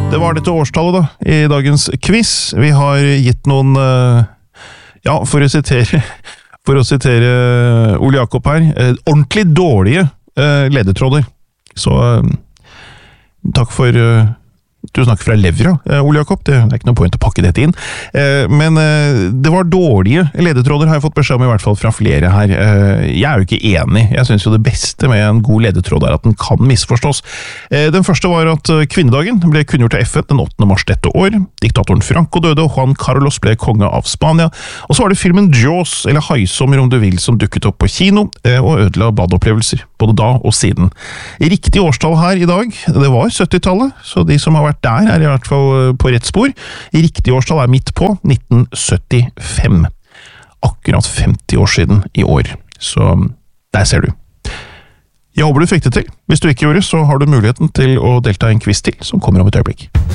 Det var dette årstallet da, i dagens quiz. Vi har gitt noen, for å sitere Ole Jakob her, ordentlig dårlige ledetråder. Så takk for... Du snakker fra levra, Ole Jakob, det er ikke noe poeng å pakke dette inn. Men det var dårlige ledetråder, har jeg fått beskjed om i hvert fall fra flere her. Jeg er jo ikke enig. Jeg synes jo det beste med en god ledetråd er at den kan misforstås. Den første var at kvinnedagen ble kunngjort til FN den 8. mars dette år. Diktatoren Franco døde, og Juan Carlos ble konge av Spania. Og så var det filmen Jaws, eller Haisommer om du vil, som dukket opp på kino, og ødela badopplevelser, både da og siden. Riktig årstall her i dag, det var 70-tallet, så de som har vært der er i hvert fall på rett spor. Riktig årstall er midt på 1975. Akkurat 50 år siden i år. Så der ser du. Jeg håper du fikk det til. Hvis du ikke gjorde, så har du muligheten til å delta i en quiz til, som kommer om et øyeblikk.